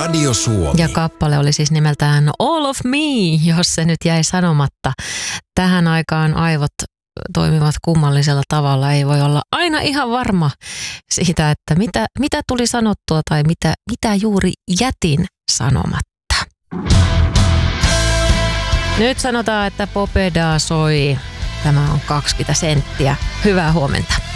Radio Suomi. Ja kappale oli siis nimeltään All of Me, jos se nyt jäi sanomatta. Tähän aikaan aivot toimivat kummallisella tavalla. Ei voi olla aina ihan varma siitä, että mitä tuli sanottua tai mitä juuri jätin sanomatta. Nyt sanotaan, että Popeda soi. Tämä on 20 senttiä. Hyvää huomenta.